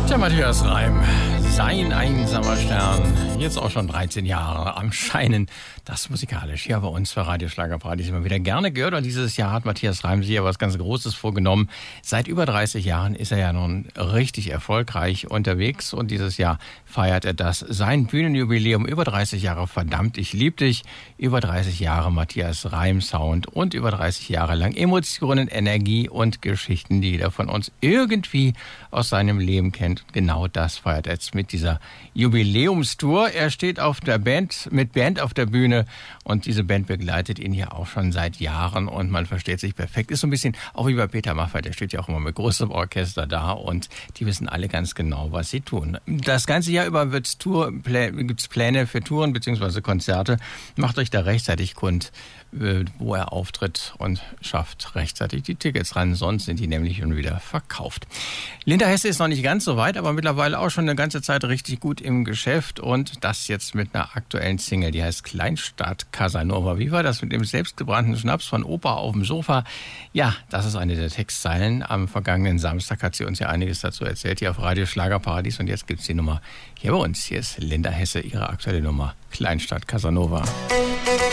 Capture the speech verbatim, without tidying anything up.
Der Matthias Reim, sein einsamer Stern, jetzt auch schon dreizehn Jahre am Scheinen. Das musikalisch hier bei uns bei Radio Schlagerparadies immer wieder gerne gehört. Und dieses Jahr hat Matthias Reim sich ja was ganz Großes vorgenommen. Seit über dreißig Jahren ist er ja nun richtig erfolgreich unterwegs. Und dieses Jahr feiert er das, sein Bühnenjubiläum, über dreißig Jahre Verdammt, ich lieb dich, über dreißig Jahre Matthias Reim Sound und über dreißig Jahre lang Emotionen, Energie und Geschichten, die jeder von uns irgendwie aus seinem Leben kennt. Genau das feiert er jetzt mit dieser Jubiläumstour. Er steht auf der Band, mit Band auf der Bühne und diese Band begleitet ihn ja auch schon seit Jahren und man versteht sich perfekt. Ist so ein bisschen auch wie bei Peter Maffay, der steht ja auch immer mit großem Orchester da und die wissen alle ganz genau, was sie tun. Das ganze Jahr über wird's Tour, gibt's Pläne für Touren bzw. Konzerte. Macht euch da rechtzeitig kund, wo er auftritt und schafft rechtzeitig die Tickets ran, sonst sind die nämlich schon wieder verkauft. Linda Hesse ist noch nicht ganz so weit, aber mittlerweile auch schon eine ganze Zeit richtig gut im Geschäft und das jetzt mit einer aktuellen Single, die heißt Kleinstadt Casanova. Wie war das mit dem selbstgebrannten Schnaps von Opa auf dem Sofa? Ja, das ist eine der Textzeilen. Am vergangenen Samstag hat sie uns ja einiges dazu erzählt, hier auf Radio Schlagerparadies und jetzt gibt's die Nummer hier bei uns. Hier ist Linda Hesse, ihre aktuelle Nummer Kleinstadt Casanova.